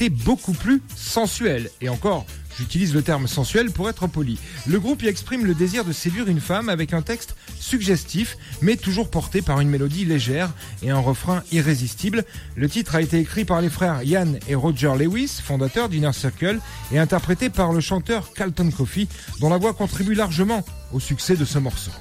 beaucoup plus sensuel. Et encore, j'utilise le terme sensuel pour être poli. Le groupe y exprime le désir de séduire une femme avec un texte suggestif, mais toujours porté par une mélodie légère et un refrain irrésistible. Le titre a été écrit par les frères Ian et Roger Lewis, fondateurs d'Inner Circle, et interprété par le chanteur Carlton Coffey, dont la voix contribue largement au succès de ce morceau.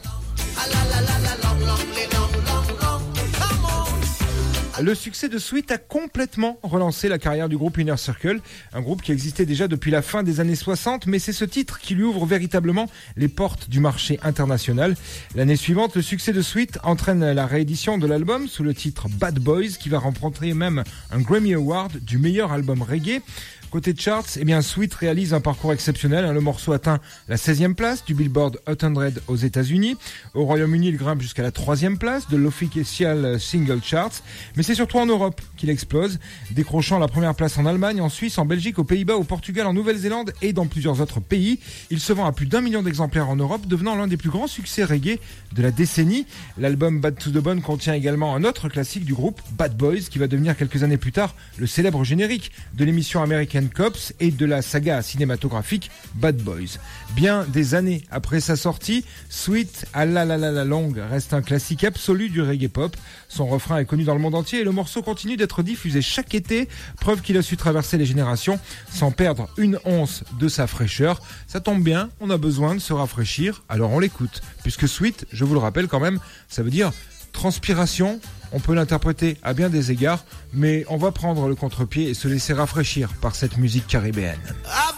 Le succès de Sweet a complètement relancé la carrière du groupe Inner Circle, un groupe qui existait déjà depuis la fin des années 60, mais c'est ce titre qui lui ouvre véritablement les portes du marché international. L'année suivante, le succès de Sweet entraîne la réédition de l'album sous le titre Bad Boys, qui va remporter même un Grammy Award du meilleur album reggae. Côté charts, Sweet réalise un parcours exceptionnel. Le morceau atteint la 16e place du Billboard Hot 100 aux États-Unis. Au Royaume-Uni, il grimpe jusqu'à la 3e place de l'Official Single Charts. Mais c'est surtout en Europe qu'il explose, décrochant la première place en Allemagne, en Suisse, en Belgique, aux Pays-Bas, au Portugal, en Nouvelle-Zélande et dans plusieurs autres pays. Il se vend à plus d'1 million d'exemplaires en Europe, devenant l'un des plus grands succès reggae de la décennie. L'album Bad to the Bone contient également un autre classique du groupe, Bad Boys, qui va devenir quelques années plus tard le célèbre générique de l'émission American Cops et de la saga cinématographique Bad Boys. Bien des années après sa sortie, Sweet à la longue reste un classique absolu du reggae pop. Son refrain est connu dans le monde entier et le morceau continue d'être diffusé chaque été, preuve qu'il a su traverser les générations sans perdre une once de sa fraîcheur. Ça tombe bien, on a besoin de se rafraîchir, alors on l'écoute. Puisque Sweet, je vous le rappelle quand même, ça veut dire transpiration. On peut l'interpréter à bien des égards, mais on va prendre le contre-pied et se laisser rafraîchir par cette musique caribéenne.